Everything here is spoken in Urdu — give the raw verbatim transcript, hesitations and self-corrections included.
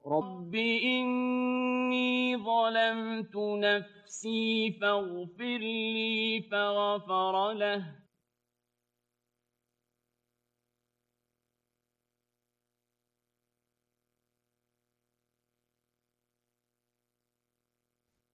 رب إني ظلمت نفسي فاغفر لي فغفر له